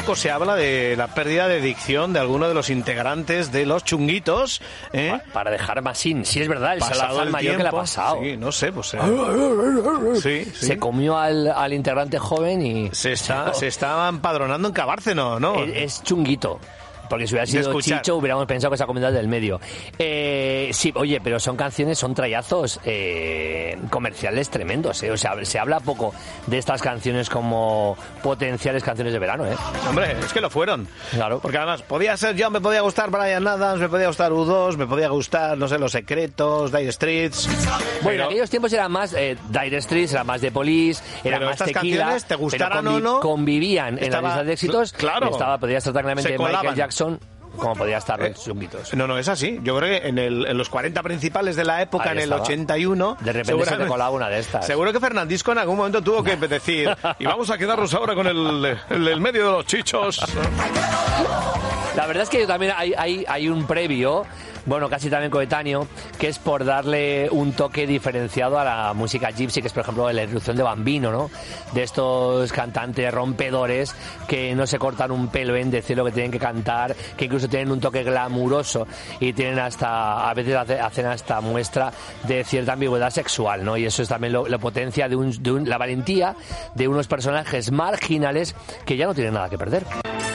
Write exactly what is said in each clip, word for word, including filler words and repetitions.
poco se habla de la pérdida de dicción de alguno de los integrantes de Los Chunguitos, ¿eh? Para, para dejar más sin, sí es verdad, el Salazar el mayor tiempo, que le ha pasado. Sí, no sé, pues... Eh. Sí, sí. Se comió al, al integrante joven y... Se está, se está empadronando en Cabárceno, ¿no? Es, es chunguito. Porque si hubiera sido Chicho, hubiéramos pensado que esa comunidad del medio. Eh, sí, oye, pero son canciones, son trayazos eh, comerciales tremendos, ¿eh? O sea, se habla poco de estas canciones como potenciales canciones de verano, ¿eh? Hombre, es que lo fueron. Claro. Porque además, podía ser yo, me podía gustar Bryan Adams, me podía gustar U dos, me podía gustar, no sé, Los Secretos, Dire Straits. Bueno, pero... en aquellos tiempos era más eh, Dire Straits, era más de Police, era pero más estas Tequila. Canciones, te gustaran pero convi- o no, convivían en estaba, la lista de éxitos. Claro. Estaba, podía estar tranquilamente Michael Jackson, como podía estar eh, los Chunguitos. No, no, es así. Yo creo que en, el, en los cuarenta principales de la época, Ahí en el estaba. ochenta y uno... De repente se te colaba una de estas. Seguro que Fernandisco en algún momento tuvo que decir, y vamos a quedarnos ahora con el, el, el medio de los chichos. La verdad es que también hay, hay, hay un previo, bueno, casi también coetáneo, que es por darle un toque diferenciado a la música gypsy, que es, por ejemplo, la irrupción de Bambino, ¿no? De estos cantantes rompedores que no se cortan un pelo en decir lo que tienen que cantar, que incluso tienen un toque glamuroso y tienen hasta, a veces hacen hasta muestra de cierta ambigüedad sexual, ¿no? Y eso es también lo, la potencia de, un, de un, la valentía de unos personajes marginales que ya no tienen nada que perder.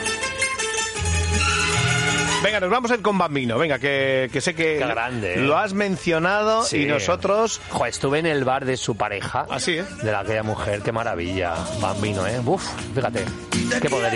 Venga, nos vamos a ir con Bambino. Venga, que, que sé que Qué grande, ¿eh? Lo has mencionado Sí. y nosotros... Jo, estuve en el bar de su pareja. Así, ¿eh? De la aquella mujer, qué maravilla. Bambino, ¿eh? Uf, fíjate, qué poder.